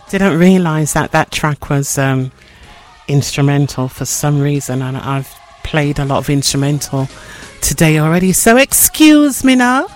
Didn't realise that track was instrumental for some reason, and I've played a lot of instrumental today already, so excuse me now.